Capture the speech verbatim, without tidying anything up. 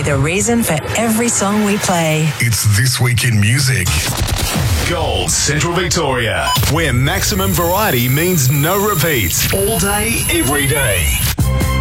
with a reason for every song we play. It's This Week in Music. Gold Central Victoria, where maximum variety means no repeats. All day, every day.